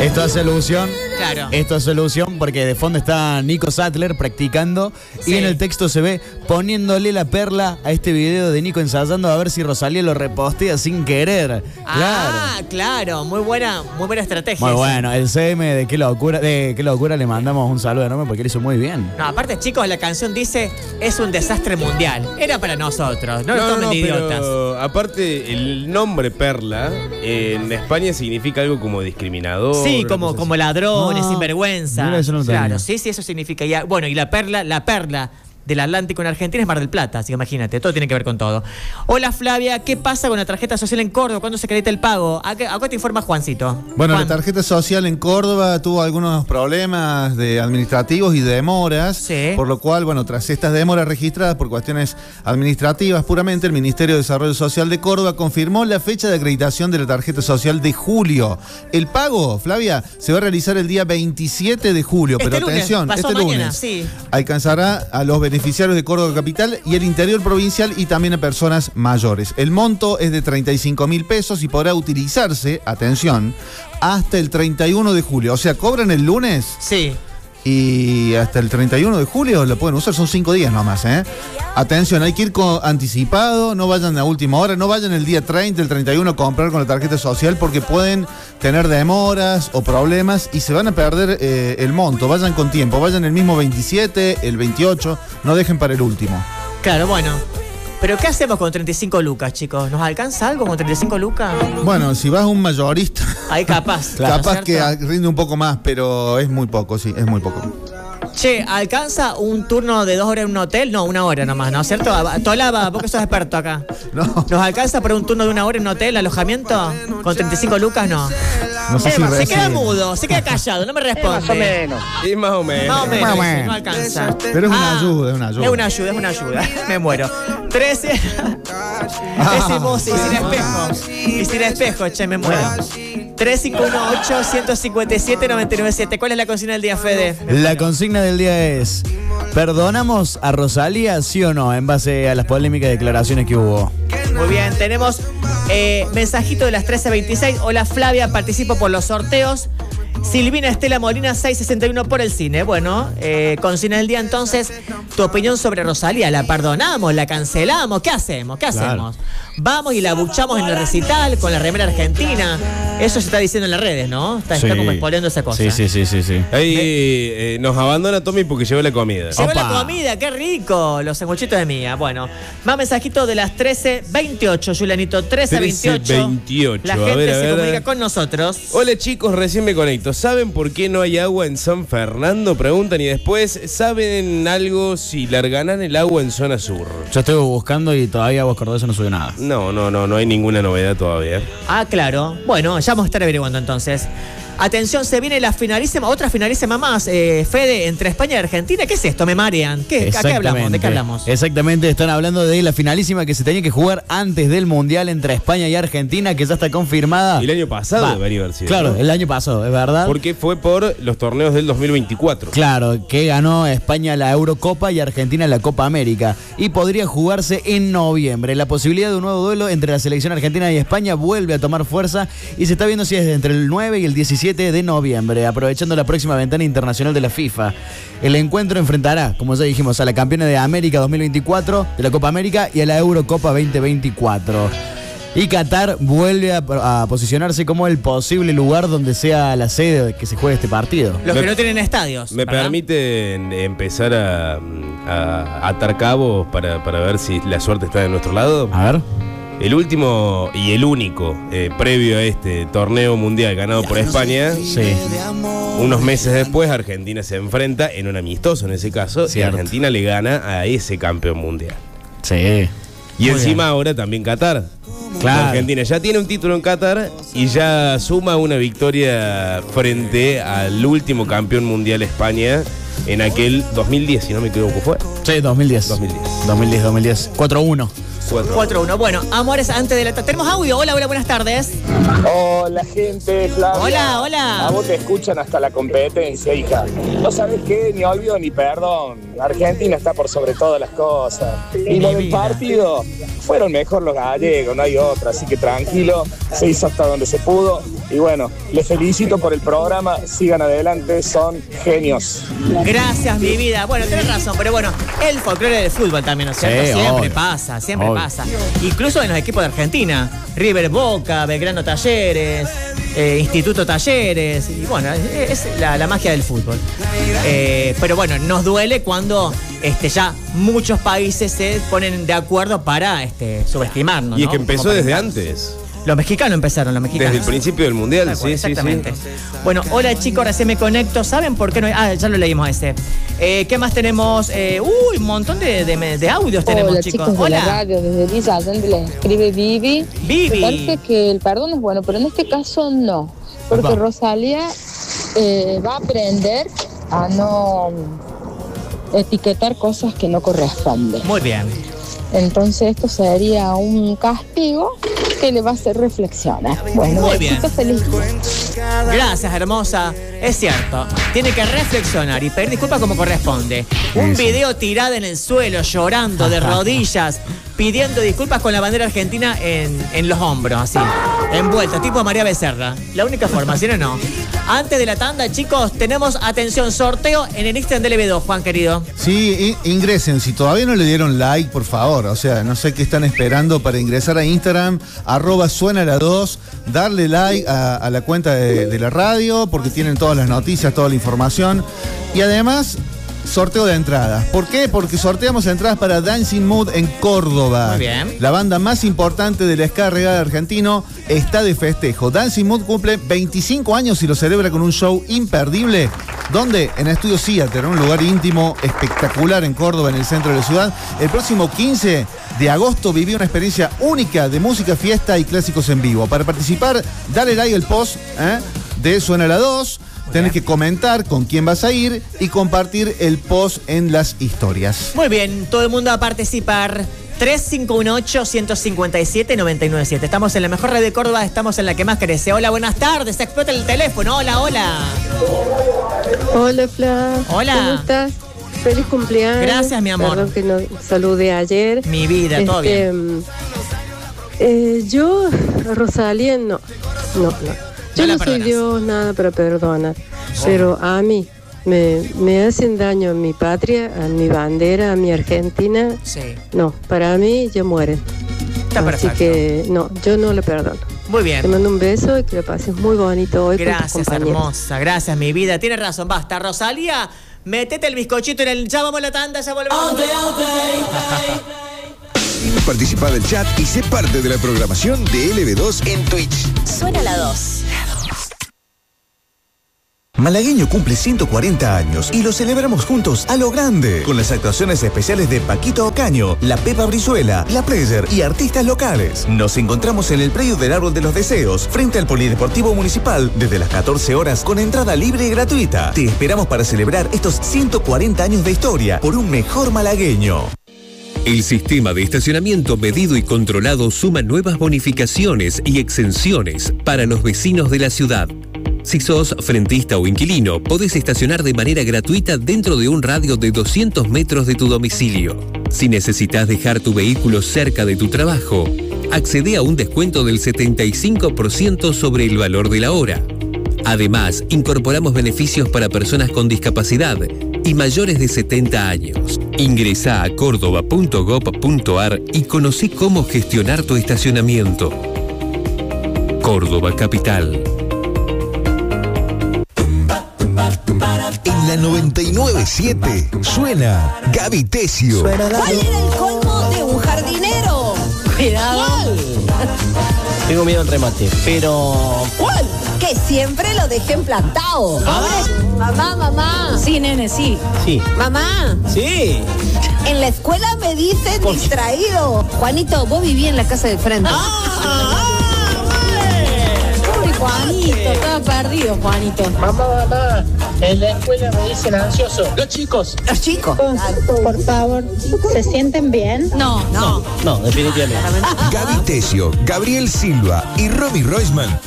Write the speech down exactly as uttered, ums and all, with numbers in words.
Esto hace alusión. Claro. Esto hace alusión porque de fondo está Nico Sattler practicando Sí. y en el texto se ve poniéndole la perla a este video de Nico ensayando a ver si Rosalía lo repostea sin querer. Ah, Claro. claro. Muy buena, muy buena estrategia. Muy esa. bueno, el C M de Qué Locura, de Qué Locura le mandamos un saludo enorme porque lo hizo muy bien. No, aparte, chicos, la canción dice es un desastre mundial. Era para nosotros, no, nos tomen de idiotas. Pero aparte, el nombre Perla en España significa algo como discriminador. Sí, una como, cosa como así. ladrones, Ah, sinvergüenza. mira, eso no lo claro, tenía. sí, sí, eso significa. Ya, bueno, y la perla, la perla del Atlántico en Argentina es Mar del Plata, así que imagínate, todo tiene que ver con todo. Hola Flavia, ¿qué pasa con la tarjeta social en Córdoba? ¿Cuándo se acredita el pago? Acá, acá te informa Juancito. Bueno, Juan. la tarjeta social en Córdoba tuvo algunos problemas de administrativos y de demoras, Sí. por lo cual, bueno, tras estas demoras registradas por cuestiones administrativas puramente, el Ministerio de Desarrollo Social de Córdoba confirmó la fecha de acreditación de la tarjeta social de julio. El pago, Flavia, se va a realizar el día veintisiete de julio, Este pero lunes, atención, pasó este mañana, lunes sí. alcanzará a los beneficiarios de Córdoba Capital y el interior provincial y también a personas mayores. El monto es de treinta y cinco mil pesos y podrá utilizarse, atención, hasta el treinta y uno de julio. O sea, cobran el lunes Sí. y hasta el treinta y uno de julio lo pueden usar, son cinco días nomás, ¿eh? Atención, hay que ir con anticipado, no vayan a última hora, no vayan el día treinta, el treinta y uno a comprar con la tarjeta social porque pueden tener demoras o problemas y se van a perder eh, el monto. Vayan con tiempo, vayan el mismo veintisiete, el veintiocho, no dejen para el último. Claro, bueno. Pero ¿qué hacemos con treinta y cinco lucas, chicos? ¿Nos alcanza algo con treinta y cinco lucas? Bueno, si vas a un mayorista, Ahí capaz. ¿no es capaz cierto? que a- rinde un poco más, pero es muy poco, sí, es muy poco. Che, ¿alcanza un turno de dos horas en un hotel? No, una hora nomás, ¿no es cierto? Tolaba, vos que sos experto acá. No, ¿Nos alcanza para un turno de una hora en un hotel, alojamiento? ¿Con treinta y cinco lucas? No. no sé si Eva, se queda recibe. mudo, se queda callado, no me responde. Más o menos. Y más o menos. Más o menos, Más o dice, menos. no alcanza. Pero es una ayuda, es una ayuda. Es una ayuda, es una ayuda. Me muero. trece. Es emoji, y sin espejo. Y sin espejo, che, me muero. tres cinco uno ocho, uno cinco siete, nueve nueve siete. ¿Cuál es la consigna del día, Fede? Me La muero. consigna del día es: ¿perdonamos a Rosalía, sí o no? En base a las polémicas declaraciones que hubo. Muy bien, tenemos eh, mensajito de las trece veintiséis. Hola Flavia, participo por los sorteos. Silvina Estela Molina, seiscientos sesenta y uno por el cine. Bueno, eh, consigna del día entonces, tu opinión sobre Rosalía. ¿La perdonamos? ¿La cancelamos? ¿Qué hacemos? ¿Qué hacemos? Vamos y la buchamos en el recital con la remera argentina. Eso se está diciendo en las redes, ¿no? Está, está Sí. como spoileando esa cosa. Sí, sí, sí, sí, sí. Ahí eh, nos abandona Tommy porque llevó la comida. Llegó la Opa. comida, qué rico. Los sanguchitos de mía. Bueno, más mensajitos de las trece veintiocho, Julianito. trece veintiocho. trece veintiocho. La A gente ver, a se ver. comunica con nosotros. Hola chicos, recién me conecto. ¿Saben por qué no hay agua en San Fernando? Preguntan y después, ¿saben algo si larganan el agua en zona sur? Yo estoy buscando y todavía vos Cordoso no subió nada. No, no, no, no hay ninguna novedad todavía. Ah, claro. Bueno, ya vamos a estar averiguando entonces. Atención, se viene la finalísima, otra finalísima más, eh, Fede, entre España y Argentina. ¿Qué es esto? ¿Me marean? ¿Qué, ¿A qué hablamos? ¿De qué hablamos? Exactamente, están hablando de la finalísima que se tenía que jugar antes del Mundial entre España y Argentina, que ya está confirmada. El año pasado Va. debería haber sido, Claro, ¿no? el año pasado, es verdad. Porque fue por los torneos del dos mil veinticuatro. Claro, que ganó España la Eurocopa y Argentina la Copa América. Y podría jugarse en noviembre. La posibilidad de un nuevo duelo entre la selección argentina y España vuelve a tomar fuerza y se está viendo si es entre el nueve y el diecisiete de noviembre, aprovechando la próxima ventana internacional de la FIFA. El encuentro enfrentará, como ya dijimos, a la campeona de América dos mil veinticuatro, de la Copa América, y a la Eurocopa veinte veinticuatro. Y Qatar vuelve a, a posicionarse como el posible lugar donde sea la sede de que se juegue este partido. Los Me- que no tienen estadios. ¿Me ¿verdad? permiten empezar a, a atar cabos para, para ver si la suerte está de nuestro lado? A ver. El último y el único eh, previo a este torneo mundial ganado por España, Sí. unos meses después Argentina se enfrenta en un amistoso en ese caso, Cierto. y Argentina le gana a ese campeón mundial. Sí. Y Muy encima bien. ahora también Qatar. Claro. Argentina ya tiene un título en Qatar y ya suma una victoria frente al último campeón mundial España en aquel dos mil diez, si no me equivoco, fue. Sí, dos mil diez. dos mil diez. dos mil diez, dos mil diez. cuatro uno. Cuatro. cuatro uno. Bueno, amores, antes de la... Tenemos audio. Hola, hola, buenas tardes. Hola gente, Flavia. Hola, hola. A vos te escuchan hasta la competencia, hija. No sabes qué, ni olvido ni perdón. Argentina está por sobre todas las cosas. Y lo del partido, fueron mejor los gallegos, no hay otra. Así que tranquilo, se hizo hasta donde se pudo. Y bueno, les felicito por el programa, sigan adelante, son genios. Gracias, mi vida. Bueno, tenés razón, pero bueno, el folclore del fútbol también, ¿no es cierto? Sí, siempre obvio. pasa, siempre Obvio. pasa. Incluso en los equipos de Argentina, River Boca, Belgrano Talleres, eh, Instituto Talleres, y bueno, es la, la magia del fútbol. Eh, pero bueno, nos duele cuando este, ya muchos países se ponen de acuerdo para este, subestimarnos. Y es ¿no? que empezó Como desde para- antes. Los mexicanos empezaron, los mexicanos. Desde el principio del mundial, Tal cual, sí, sí, exactamente. sí. Bueno, hola chicos, recién me conecto. ¿Saben por qué no hay? Ah, ya lo leímos ese. Eh, ¿Qué más tenemos? Eh, uy, un montón de, de, de audios tenemos, Hola chicos. chicos de la Hola. radio, desde Villa Allende les escribe Vivi. Vivi. Me parece que el perdón es bueno, pero en este caso no. Porque Opa. Rosalía eh, va a aprender a no etiquetar cosas que no corresponden. Muy bien. Entonces esto sería un castigo que le va a hacer reflexionar. Bueno, Muy bien. besitos, feliz. Gracias, hermosa. Es cierto. Tiene que reflexionar y pedir disculpas como corresponde. Un video tirada en el suelo, llorando de rodillas, pidiendo disculpas con la bandera argentina en, en los hombros, así. Envuelta, tipo María Becerra. La única forma, si no, no. Antes de la tanda, chicos, tenemos, atención, sorteo en el Instagram del L B dos, Juan querido. Sí, i- ingresen. Si todavía no le dieron like, por favor. O sea, no sé qué están esperando para ingresar a Instagram, arroba suena la dos, darle like a, a la cuenta de, de la radio, porque tienen todas las noticias, toda la información. Y además, sorteo de entradas. ¿Por qué? Porque sorteamos entradas para Dancing Mood en Córdoba. Muy bien. La banda más importante del ska reggae argentino está de festejo. Dancing Mood cumple veinticinco años y lo celebra con un show imperdible. ¿Dónde? En Estudio Theater, un lugar íntimo espectacular en Córdoba, en el centro de la ciudad. El próximo quince de agosto viví una experiencia única de música, fiesta y clásicos en vivo. Para participar, dale like al post ¿eh? de Suena la dos. Tenés que comentar con quién vas a ir y compartir el post en las historias. Muy bien, todo el mundo a participar. tres cinco uno ocho, uno cinco siete, nueve nueve siete. Estamos en la mejor red de Córdoba, estamos en la que más crece. Hola, buenas tardes, se explota el teléfono. Hola, hola. Hola, Fla. Hola. ¿Cómo estás? Feliz cumpleaños. Gracias, mi amor. Perdón que no saludé ayer. Mi vida, todo Este, bien. eh, yo, Rosalía, no. No, no. Yo No la no soy perdonas. Dios, nada para perdonar. Pero a mí me, me hacen daño a mi patria, a mi bandera, a mi Argentina. Sí, No, para mí ya mueren. está Así perfecto. que no, yo no le perdono. Muy Te bien. mando un beso y que lo pases muy bonito hoy con tus Gracias, compañeros. hermosa. Gracias, mi vida. Tienes razón, basta. Rosalía, metete el bizcochito en el... Ya vamos a la tanda, ya volvemos. Participa del chat y sé parte de la programación de L B dos en Twitch. Suena la dos. Malagueño cumple ciento cuarenta años y lo celebramos juntos a lo grande, con las actuaciones especiales de Paquito Ocaño, la Pepa Brizuela, la Player y artistas locales. Nos encontramos en el predio del Árbol de los Deseos, frente al Polideportivo Municipal, desde las catorce horas con entrada libre y gratuita. Te esperamos para celebrar estos ciento cuarenta años de historia por un mejor malagueño. El sistema de estacionamiento medido y controlado suma nuevas bonificaciones y exenciones para los vecinos de la ciudad. Si sos frentista o inquilino, podés estacionar de manera gratuita dentro de un radio de doscientos metros de tu domicilio. Si necesitas dejar tu vehículo cerca de tu trabajo, accede a un descuento del setenta y cinco por ciento sobre el valor de la hora. Además, incorporamos beneficios para personas con discapacidad y mayores de setenta años. Ingresá a córdoba punto gob punto ar y conocí cómo gestionar tu estacionamiento. Córdoba Capital. En la noventa y nueve punto siete suena Gaby Tesio. ¿Cuál era el colmo de un jardinero? Cuidado. Tengo miedo al remate, pero... ¿Cuál? Que siempre lo dejen plantado. Mamá, mamá. Sí, nene, sí. Sí. Mamá. Sí. En la escuela me dicen distraído. Juanito, vos viví en la casa del frente. Pobre Juanito, estaba perdido, Juanito. Mamá, mamá, en la escuela me dicen ansioso. Los chicos. Los chicos. Por favor, ¿se sienten bien? No, no. No, definitivamente. Gaby Tesio, Gabriel Silva y Romy Roisman